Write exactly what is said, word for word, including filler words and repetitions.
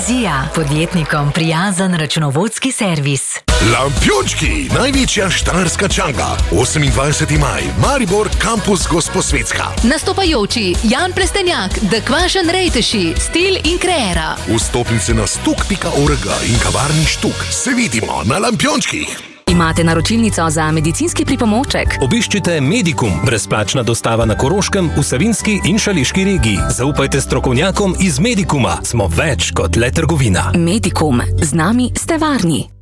Vizija, podjetnikom prijazen računovodski servis. Lampiončki, največja štajerska čanga. osemindvajseti maj, Maribor, kampus Gosposvetska. Nastopajoči Jan Plestenjak, The Kvašen Rejteši, Stil in Kreera. Vstopnice na stuk pika org in kavarni Štuk. Se vidimo na Lampiončkih. Imate naročilnico za medicinski pripomoček? Obiščite Medikum, brezplačna dostava na Koroškem, v Savinjski in Šaleški regiji. Zaupajte strokovnjakom iz Medikuma. Smo več kot le trgovina. Medikum. Z nami ste varni.